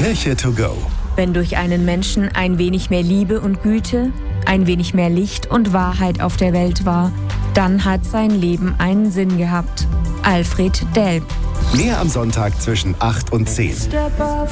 Kirche to go. Wenn durch einen Menschen ein wenig mehr Liebe und Güte, ein wenig mehr Licht und Wahrheit auf der Welt war, dann hat sein Leben einen Sinn gehabt. Alfred Delp. Mehr am Sonntag zwischen 8 und 10.